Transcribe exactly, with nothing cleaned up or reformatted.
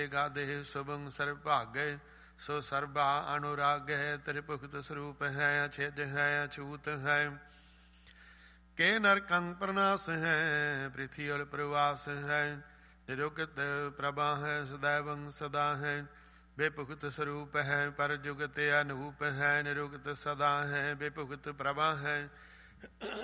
ਗਾਦੇ ਸੁਭੰ ਸਰਭਾਗੈ ਸੋ ਸਰਬਾ ਅਨੁਰਾਗੈ। ਤ੍ਰਿਭੁਗਤ ਸਰੂਪ ਹੈ ਅਛਿਜ ਹੈ ਅਛੂਤ ਹੈ। ਕੇ ਨਰਕੰ ਪ੍ਰਨਾਸ ਹੈ ਪ੍ਰਿਥੀ ਅਲ ਪ੍ਰਵਾਸ ਹੈ। ਨਿਰੁਗਤ ਪ੍ਰਭਾ ਹੈ ਸदैवं ਸਦਾ ਹੈ। ਬੇਭੁਗਤ ਸਰੂਪ ਹੈ ਪਰ ਜੁਗਤ ਅਨੂਪ ਹੈ। ਨਿਰੁਗਤ ਸਦਾ ਹੈ ਬੇਭੁਗਤ ਪ੍ਰਭਾ ਹੈ।